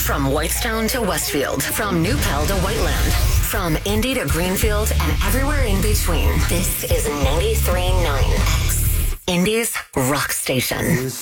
From Whitestone to Westfield, from New Pell to Whiteland, from Indy to Greenfield and everywhere in between. This is 93.9 X, Indy's rock station.